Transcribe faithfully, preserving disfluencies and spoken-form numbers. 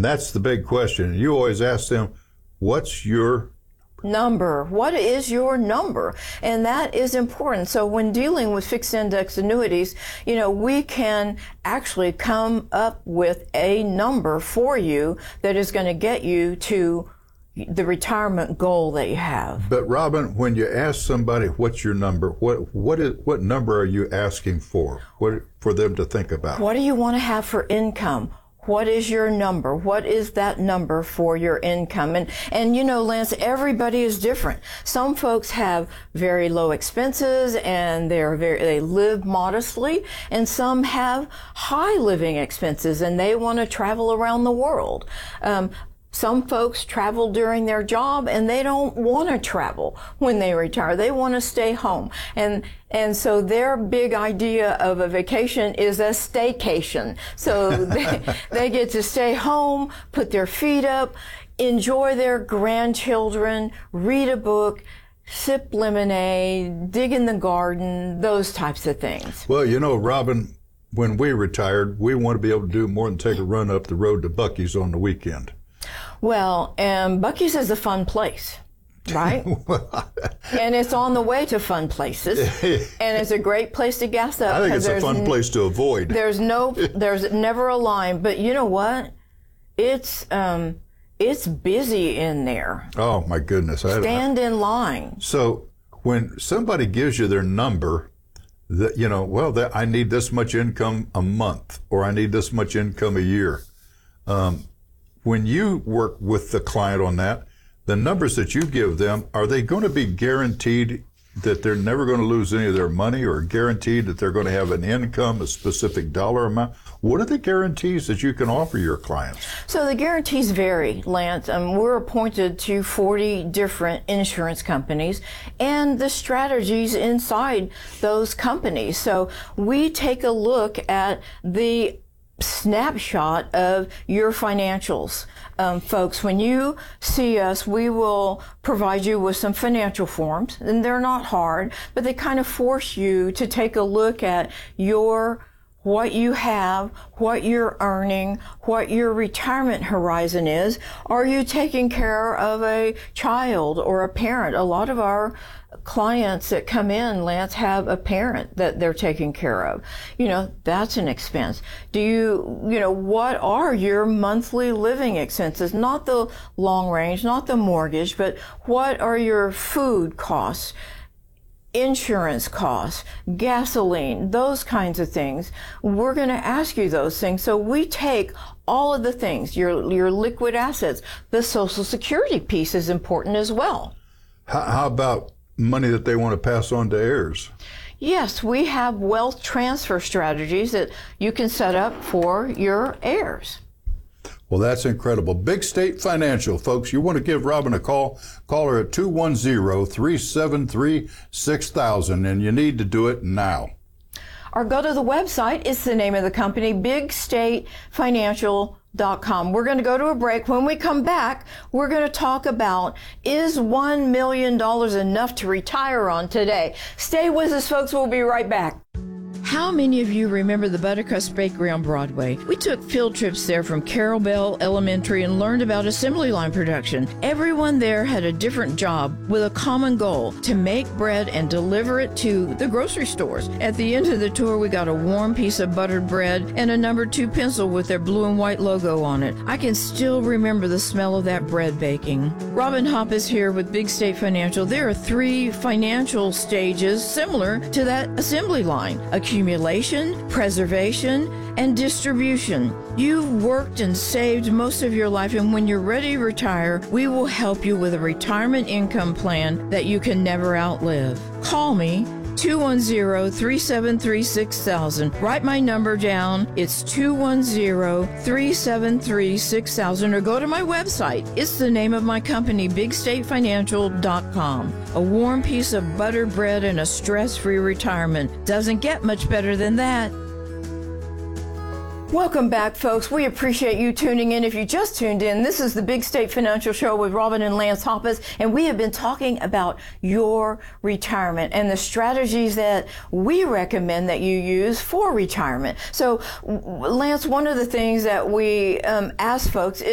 And that's the big question. You always ask them, what's your number? What is your number? And that is important. So when dealing with fixed index annuities, you know, we can actually come up with a number for you that is going to get you to the retirement goal that you have. But Robin, when you ask somebody what's your number, what what is what number are you asking for? What for them to think about? What do you want to have for income? What is your number? What is that number for your income? And, and you know, Lance, everybody is different. Some folks have very low expenses and they're very, they live modestly, and some have high living expenses and they want to travel around the world. Um, Some folks travel during their job and they don't want to travel when they retire. They want to stay home. And and so their big idea of a vacation is a staycation. So they, they get to stay home, put their feet up, enjoy their grandchildren, read a book, sip lemonade, dig in the garden, those types of things. Well, you know, Robin, when we retired, we want to be able to do more than take a run up the road to Buc-ee's on the weekend. Well, and Buc-ee's is a fun place, right? And it's on the way to fun places, and it's a great place to gas up. I think it's a fun n- place to avoid. There's no, there's never a line, but you know what? It's um, it's busy in there. Oh my goodness! I, Stand in line. So when somebody gives you their number, that you know, well, that I need this much income a month, or I need this much income a year. Um, When you work with the client on that, the numbers that you give them, are they going to be guaranteed that they're never going to lose any of their money, or guaranteed that they're going to have an income, a specific dollar amount? What are the guarantees that you can offer your clients? So the guarantees vary, Lance. Um, we're appointed to forty different insurance companies and the strategies inside those companies. So we take a look at the snapshot of your financials. Um, folks, when you see us, we will provide you with some financial forms, and they're not hard, but they kind of force you to take a look at your what you have, what you're earning, what your retirement horizon is. Are you taking care of a child or a parent? A lot of our clients that come in, Lance, have a parent that they're taking care of. You know, that's an expense. Do you, you know, what are your monthly living expenses? Not the long range, not the mortgage, but what are your food costs? Insurance costs, gasoline, those kinds of things. We're going to ask you those things. So we take all of the things, your your liquid assets. The Social Security piece is important as well. How, how about money that they want to pass on to heirs? Yes, we have wealth transfer strategies that you can set up for your heirs. Well, that's incredible. Big State Financial, folks. You want to give Robin a call? Call her at two one zero, three seven three, six thousand, and you need to do it now. Or go to the website. It's the name of the company, big state financial dot com. We're going to go to a break. When we come back, we're going to talk about, is one million dollars enough to retire on today? Stay with us, folks. We'll be right back. How many of you remember the Buttercrust Bakery on Broadway? We took field trips there from Carol Bell Elementary and learned about assembly line production. Everyone there had a different job with a common goal, to make bread and deliver it to the grocery stores. At the end of the tour, we got a warm piece of buttered bread and a number two pencil with their blue and white logo on it. I can still remember the smell of that bread baking. Robin Hopp is here with Big State Financial. There are three financial stages similar to that assembly line: accumulation, preservation, and distribution. You've worked and saved most of your life, and when you're ready to retire, we will help you with a retirement income plan that you can never outlive. Call me, two one zero, three seven three, six thousand. Write my number down. It's two one zero, three seven three, six thousand, or go to my website. It's the name of my company, big state financial dot com. A warm piece of buttered bread and a stress-free retirement. Doesn't get much better than that. Welcome back, folks. We appreciate you tuning in. If you just tuned in, this is the Big State Financial Show with Robin and Lance Hoppes, and we have been talking about your retirement and the strategies that we recommend that you use for retirement. So, Lance, one of the things that we um, ask folks is